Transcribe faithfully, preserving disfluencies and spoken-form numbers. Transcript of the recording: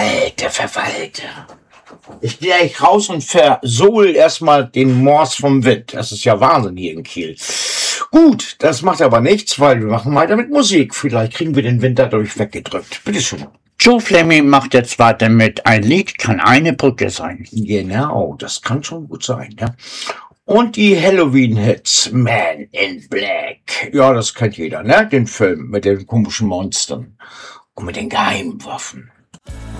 Verwalte, verwalte. Ich gehe gleich raus und versohl erstmal den Mors vom Wind. Das ist ja Wahnsinn hier in Kiel. Gut, das macht aber nichts, weil wir machen weiter mit Musik. Vielleicht kriegen wir den Wind dadurch weggedrückt. Bitteschön. Joe Fleming macht jetzt weiter mit Ein Lied kann eine Brücke sein. Genau, das kann schon gut sein, ja. Und die Halloween-Hits Man in Black. Ja, das kennt jeder, ne? Den Film mit den komischen Monstern und mit den Geheimwaffen.